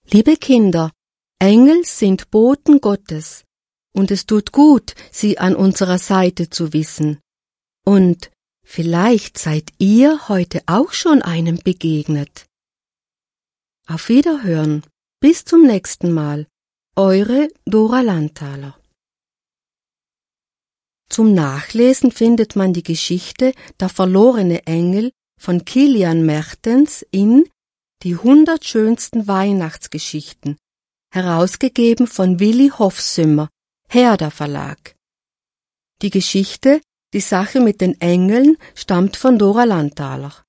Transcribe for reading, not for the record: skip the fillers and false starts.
Liebe Kinder, Engel sind Boten Gottes, und es tut gut, sie an unserer Seite zu wissen. Und vielleicht seid ihr heute auch schon einem begegnet. Auf Wiederhören, bis zum nächsten Mal, eure Dora Landthaler. Zum Nachlesen findet man die Geschichte Der verlorene Engel von Kilian Mertens in Die 100 schönsten Weihnachtsgeschichten, herausgegeben von Willi Hofsümmer, Herder Verlag. Die Geschichte Die Sache mit den Engeln stammt von Dora Landthaler.